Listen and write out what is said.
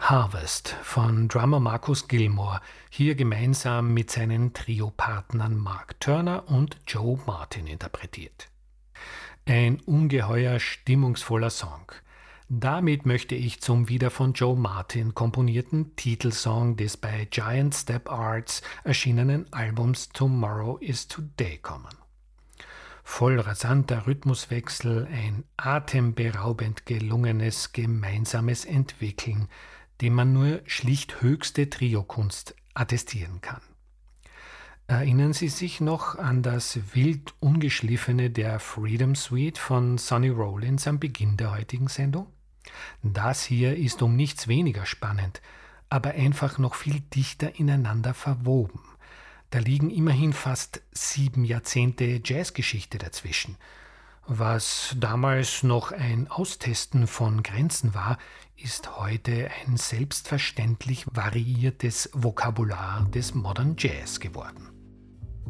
Harvest von Drummer Marcus Gilmore, hier gemeinsam mit seinen Trio-Partnern Mark Turner und Joe Martin interpretiert. Ein ungeheuer stimmungsvoller Song. Damit möchte ich zum wieder von Joe Martin komponierten Titelsong des bei Giant Step Arts erschienenen Albums Tomorrow is Today kommen. Voll rasanter Rhythmuswechsel, ein atemberaubend gelungenes gemeinsames Entwickeln, dem man nur schlicht höchste Triokunst attestieren kann. Erinnern Sie sich noch an das wild ungeschliffene der Freedom Suite von Sonny Rollins am Beginn der heutigen Sendung? Das hier ist um nichts weniger spannend, aber einfach noch viel dichter ineinander verwoben. Da liegen immerhin fast 7 Jahrzehnte Jazzgeschichte dazwischen. Was damals noch ein Austesten von Grenzen war, ist heute ein selbstverständlich variiertes Vokabular des Modern Jazz geworden.